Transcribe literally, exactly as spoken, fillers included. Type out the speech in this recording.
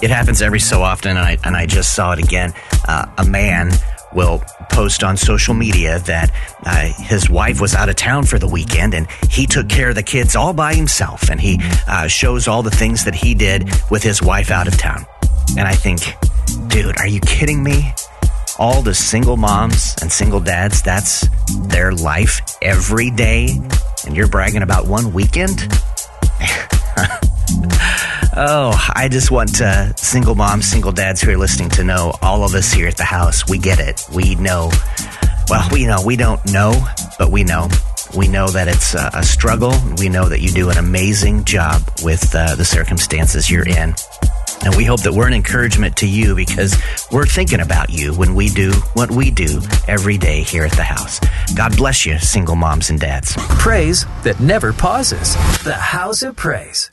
It happens every so often, and I, and I just saw it again. Uh, a man will post on social media that uh, his wife was out of town for the weekend and he took care of the kids all by himself, and he uh, shows all the things that he did with his wife out of town. And I think, dude, are you kidding me? All the single moms and single dads, that's their life every day, and you're bragging about one weekend? Oh, I just want uh, single moms, single dads who are listening to know, all of us here at the house, we get it. We know. Well, we know. We don't know, but we know. We know that it's a, a struggle. We know that you do an amazing job with uh, the circumstances you're in. And we hope that we're an encouragement to you, because we're thinking about you when we do what we do every day here at the house. God bless you, single moms and dads. Praise that never pauses. The House of Praise.